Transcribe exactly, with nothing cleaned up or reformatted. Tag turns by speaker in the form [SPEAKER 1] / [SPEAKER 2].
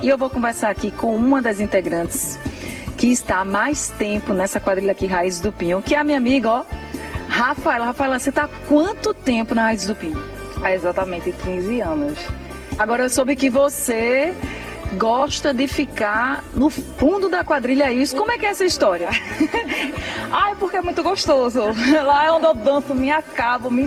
[SPEAKER 1] E eu vou conversar aqui com uma das integrantes que está há mais tempo nessa quadrilha aqui, Raízes do Pinho, que é a minha amiga, ó, Rafaela. Rafaela, você está há quanto tempo na Raízes do Pinho?
[SPEAKER 2] Há exatamente quinze anos.
[SPEAKER 1] Agora eu soube que você gosta de ficar no fundo da quadrilha, é isso? Como é que é essa história?
[SPEAKER 2] Ai, porque é muito gostoso. Lá é onde eu danço, me acabo, me